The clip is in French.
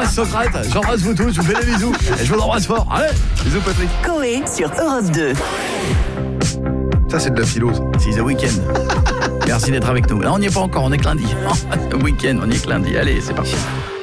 j'embrasse Socrate, j'embrasse vous tous, je vous fais des bisous. Et je vous embrasse fort. Allez, bisous Patrick. Coé sur Europe 2. Ça c'est de la philo. C'est The Weeknd. Merci d'être avec nous. Là on n'y est pas encore, on est que lundi. The Weeknd, on y est que lundi. Allez, c'est parti.